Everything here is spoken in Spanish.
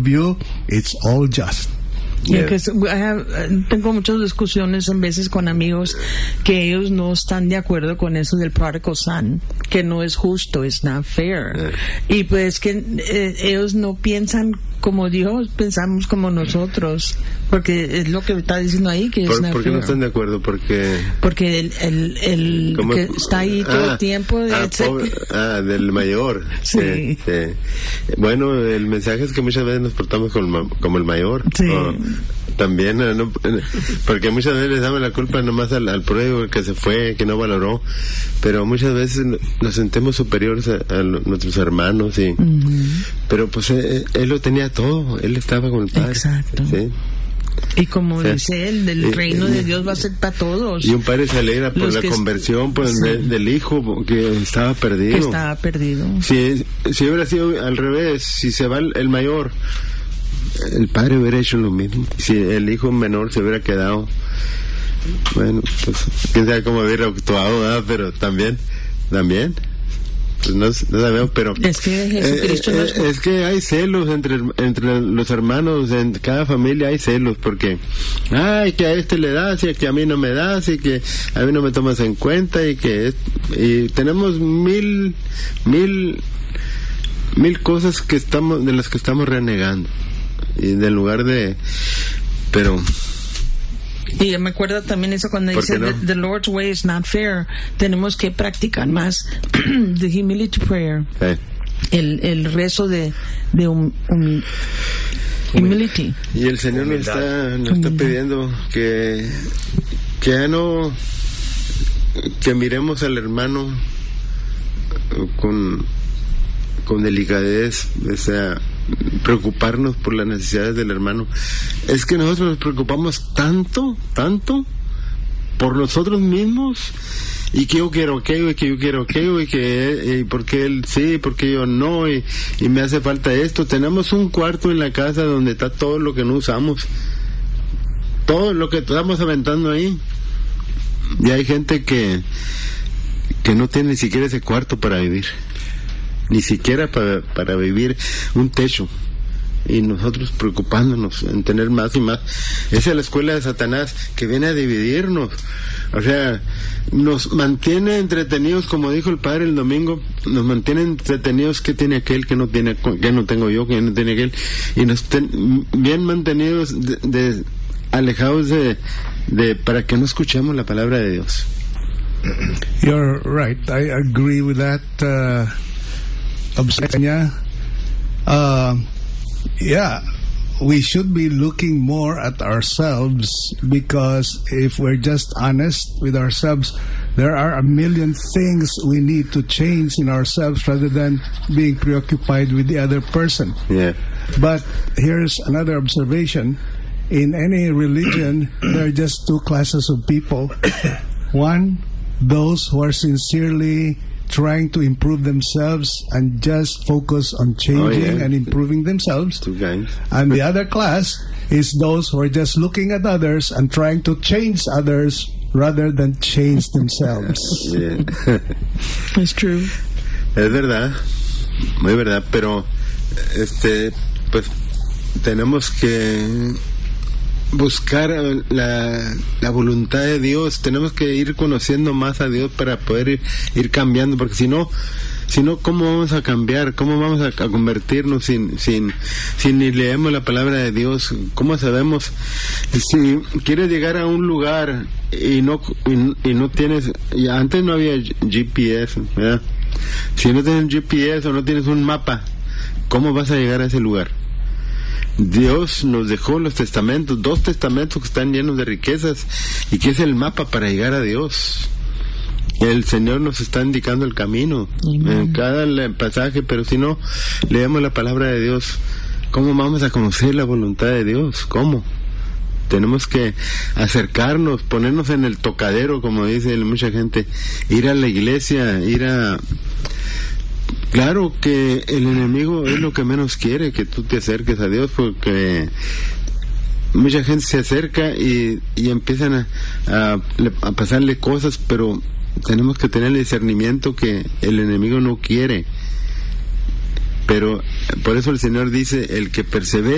view, it's all just. Yeah. Tengo muchas discusiones en veces con amigos que ellos no están de acuerdo con eso del prodigal son, que no es justo, it's not fair. Y pues que ellos no piensan como Dios, pensamos como nosotros, porque es lo que está diciendo ahí, que es not ¿Por qué fair. no están de acuerdo? Porque el que está ahí todo el tiempo del mayor. Sí. Bueno, el mensaje es que muchas veces nos portamos como el mayor. Sí. También, porque muchas veces les damos la culpa nomás al pródigo que se fue, que no valoró, pero muchas veces nos sentimos superiores a nuestros hermanos, pero pues él lo tenía todo, él estaba con el Padre. Exacto. ¿Sí? Y como dice él, el reino de Dios va a ser para todos. Y un padre se alegra por la conversión del hijo que estaba perdido. Si hubiera sido al revés, si se va el mayor, el padre hubiera hecho lo mismo. Si el hijo menor se hubiera quedado, bueno, pues quién sabe cómo hubiera actuado, ¿verdad? Pero también pues no sabemos, pero es que Jesucristo es que hay celos entre los hermanos, en cada familia hay celos, porque que a este le das y que a mí no me das y que a mí no me tomas en cuenta y tenemos mil cosas de las que estamos renegando, y en lugar de, pero y me acuerdo también eso cuando dice the Lord's way is not fair. Tenemos que practicar más the humility prayer, el rezo de humility. Y el Señor nos está pidiendo que ya no, que miremos al hermano con delicadez, o sea, preocuparnos por las necesidades del hermano. Es que nosotros nos preocupamos tanto por nosotros mismos, y que yo quiero aquello, y que yo quiero aquello, y porque él sí, porque yo no, y me hace falta esto. Tenemos un cuarto en la casa donde está todo lo que no usamos, todo lo que estamos aventando ahí, y hay gente que no tiene ni siquiera ese cuarto para vivir, ni siquiera para vivir un techo, y nosotros preocupándonos en tener más y más. Esa es la escuela de Satanás, que viene a dividirnos, o sea, nos mantiene entretenidos, como dijo el padre el domingo, nos mantiene entretenidos. ¿Qué tiene aquel que no tiene, que no tengo yo, que no tiene aquel? Y nos bien mantenidos alejados de para que no escuchemos la palabra de Dios. You're right, I agree with that observation. We should be looking more at ourselves, because if we're just honest with ourselves, there are a million things we need to change in ourselves rather than being preoccupied with the other person. Yeah. But here's another observation. In any religion, there are just two classes of people. One, those who are sincerely trying to improve themselves and just focus on changing and improving themselves. And the other class is those who are just looking at others and trying to change others rather than change themselves. It's true. Es verdad, muy verdad, pero pues tenemos que buscar la voluntad de Dios. Tenemos que ir conociendo más a Dios para poder ir cambiando, porque si no, ¿cómo vamos a cambiar? ¿Cómo vamos a convertirnos si ni leemos la palabra de Dios? ¿Cómo sabemos? Si quieres llegar a un lugar y no tienes, antes no había GPS, ¿verdad? Si no tienes un GPS o no tienes un mapa, ¿cómo vas a llegar a ese lugar? Dios nos dejó los testamentos, 2 testamentos que están llenos de riquezas, y que es el mapa para llegar a Dios. El Señor nos está indicando el camino en cada pasaje, pero si no leemos la palabra de Dios, ¿cómo vamos a conocer la voluntad de Dios? ¿Cómo? Tenemos que acercarnos, ponernos en el tocadero, como dice mucha gente, ir a la iglesia, Claro que el enemigo es lo que menos quiere, que tú te acerques a Dios, porque mucha gente se acerca y empiezan a pasarle cosas, pero tenemos que tener el discernimiento que el enemigo no quiere. Pero por eso el Señor dice, el que persevera